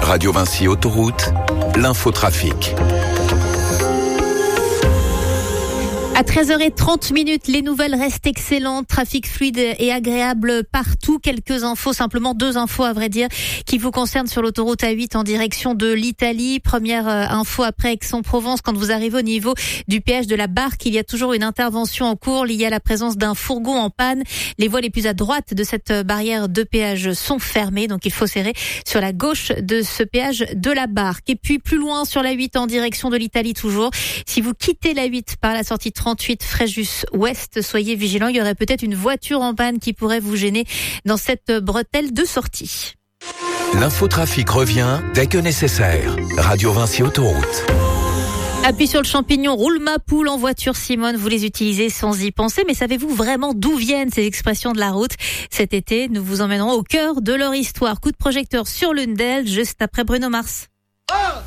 Radio Vinci Autoroute, l'infotrafic. À 13h30, les nouvelles restent excellentes. Trafic fluide et agréable partout. Quelques infos, simplement 2 infos à vrai dire, qui vous concernent sur l'autoroute A8 en direction de l'Italie. Première info après Aix-en-Provence, quand vous arrivez au niveau du péage de la Barque, il y a toujours une intervention en cours liée à la présence d'un fourgon en panne. Les voies les plus à droite de cette barrière de péage sont fermées, donc il faut serrer sur la gauche de ce péage de la Barque. Et puis plus loin sur la 8 en direction de l'Italie toujours. Si vous quittez la 8 par la sortie 38 Fréjus Ouest, soyez vigilants, il y aurait peut-être une voiture en panne qui pourrait vous gêner dans cette bretelle de sortie. L'infotrafic revient dès que nécessaire. Radio Vinci Autoroute. Appui sur le champignon, roule ma poule en voiture Simone, vous les utilisez sans y penser, mais savez-vous vraiment d'où viennent ces expressions de la route? Cet été, nous vous emmènerons au cœur de leur histoire. Coup de projecteur sur l'Undel, juste après Bruno Mars.